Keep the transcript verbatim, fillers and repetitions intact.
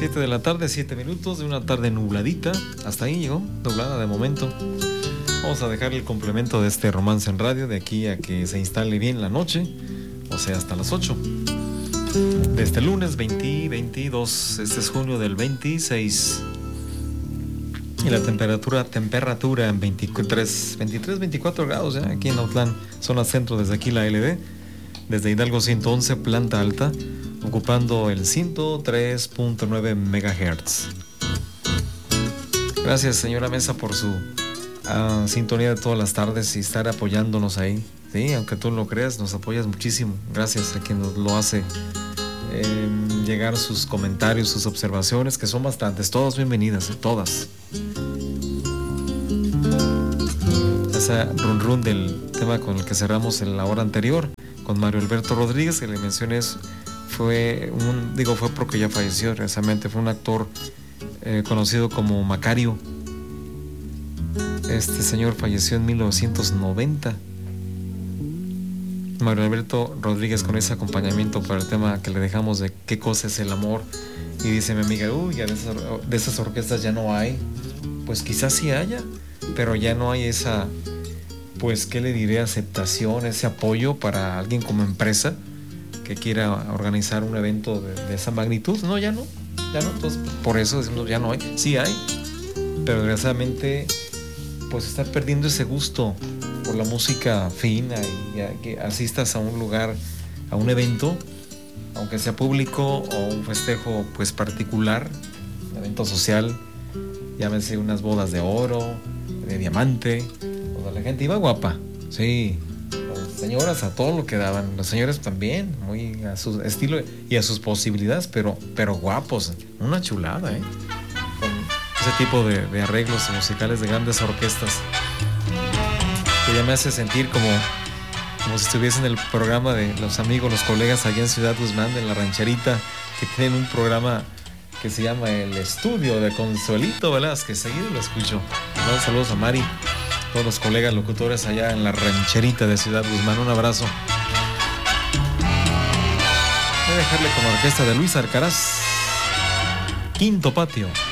siete de la tarde, siete minutos de una tarde nubladita. Hasta ahí llegó, nublada de momento. Vamos a dejar el complemento de este Romance en Radio de aquí a que se instale bien la noche, o sea, hasta las ocho. De este lunes veinte veintidós, este es junio del veintiséis. Y la temperatura, temperatura en veintitrés, veintitrés, veinticuatro grados ya aquí en Autlán, zona centro, desde aquí la L D, desde Hidalgo ciento once, planta alta, ocupando el ciento tres punto nueve megahertz. Gracias, señora Mesa, por su uh, sintonía de todas las tardes y estar apoyándonos ahí. Sí, aunque tú lo creas, nos apoyas muchísimo. Gracias a quien nos lo hace eh, llegar sus comentarios, sus observaciones, que son bastantes. Todas bienvenidas, todas. Esa run run del tema con el que cerramos en la hora anterior con Mario Alberto Rodríguez, que le mencioné, fue un, digo, fue porque ya falleció, recientemente fue un actor eh, conocido como Macario. Este señor falleció en mil novecientos noventa. Mario Alberto Rodríguez, con ese acompañamiento para el tema que le dejamos de qué cosa es el amor. Y dice mi amiga, uy, ya de esas, de esas orquestas ya no hay. Pues quizás sí haya, pero ya no hay esa, pues, ¿qué le diré? Aceptación, ese apoyo para alguien como empresa que quiera organizar un evento de, de esa magnitud. No, ya no, ya no. Entonces, por eso decimos, ya no hay. Sí hay, pero desgraciadamente, pues, está perdiendo ese gusto por la música fina, y ya que asistas a un lugar, a un evento, aunque sea público o un festejo pues particular, un evento social, llámese unas bodas de oro, de diamante, pues la gente iba guapa, sí, las señoras a todo lo que daban, los señores también, muy a su estilo y a sus posibilidades, pero, pero guapos, una chulada, ¿eh? Con ese tipo de, de arreglos musicales de grandes orquestas, que ya me hace sentir como, como si estuviese en el programa de los amigos, los colegas allá en Ciudad Guzmán, en la rancherita, que tienen un programa que se llama El Estudio de Consuelito Velázquez, que seguido lo escucho. ¿No? Saludos a Mari, todos los colegas locutores allá en la rancherita de Ciudad Guzmán, un abrazo. Voy a dejarle con la orquesta de Luis Arcaraz, Quinto Patio.